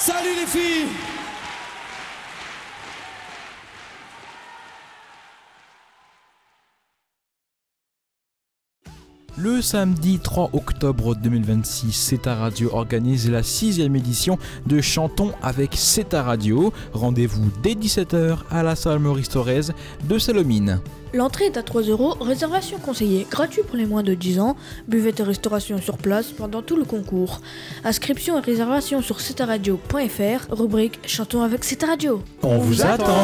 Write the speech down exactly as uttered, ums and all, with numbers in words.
Salut les filles! Le samedi trois octobre deux mille vingt-six, C E T A Radio organise la sixième édition de Chantons avec C E T A Radio. Rendez-vous dès dix-sept heures à la salle Maurice Thorez de Salomine. L'entrée est à trois euros, réservation conseillée, gratuit pour les moins de dix ans, buvette et restauration sur place pendant tout le concours. Inscription et réservation sur c e t a radio point f r, rubrique Chantons avec C E T A Radio. On vous attend.